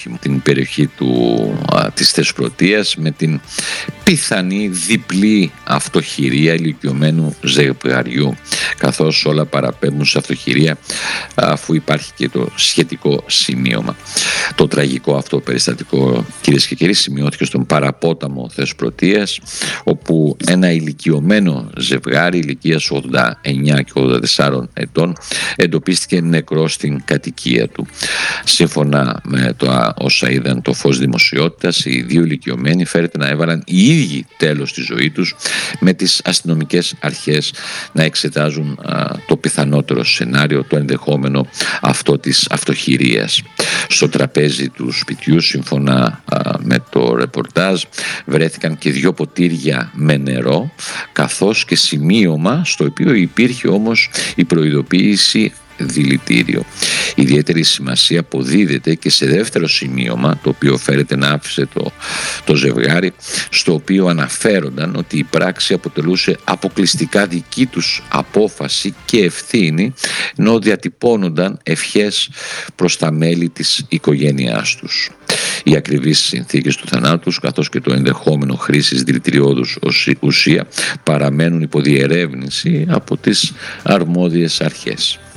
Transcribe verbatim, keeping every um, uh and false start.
την περιοχή του, α, της Θεσπρωτείας, με την πιθανή διπλή αυτοχειρία ηλικιωμένου ζευγαριού, καθώς όλα παραπέμπουν σε αυτοχειρία αφού υπάρχει και το σχετικό σημείωμα. Το τραγικό αυτό περιστατικό, κυρίες και κύριοι, σημειώθηκε στον παραπόταμο Θεσπρωτείας, όπου ένα ηλικιωμένο ζευγάρι ηλικίας ογδόντα εννιά και ογδόντα τέσσερα ετών εντοπίστηκε νεκρό στην κατοικία του. Σύμφωνα με το όσα είδαν το φως δημοσιότητας, οι δύο ηλικιωμένοι φέρεται να έβαλαν οι ίδιοι τέλος στη ζωή τους, με τις αστυνομικές αρχές να εξετάζουν α, το πιθανότερο σενάριο, το ενδεχόμενο αυτό της αυτοχειρίας. Στο τραπέζι του σπιτιού, σύμφωνα α, με το ρεπορτάζ, βρέθηκαν και δύο ποτήρια με νερό, καθώς και σημείωμα στο οποίο υπήρχε όμως η προειδοποίηση δηλητήριο. Ιδιαίτερη σημασία αποδίδεται και σε δεύτερο σημείωμα, το οποίο φέρεται να άφησε το, το ζευγάρι, στο οποίο αναφέρονταν ότι η πράξη αποτελούσε αποκλειστικά δική τους απόφαση και ευθύνη, ενώ διατυπώνονταν ευχές προς τα μέλη της οικογένειάς τους. Οι ακριβείς συνθήκες του θανάτους, καθώς και το ενδεχόμενο χρήσης δηλητηριώδους ως ουσία, παραμένουν υπό διερεύνηση από τις αρμόδιες αρχές.